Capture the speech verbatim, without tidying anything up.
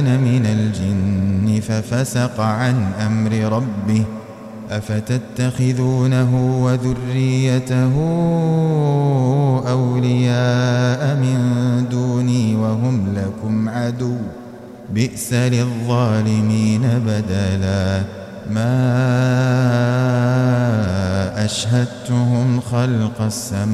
من الجن ففسق عن أمر ربه أفتتخذونه وذريته أولياء من دوني وهم لكم عدو بئس للظالمين بدلا ما أشهدتهم خلق السماوات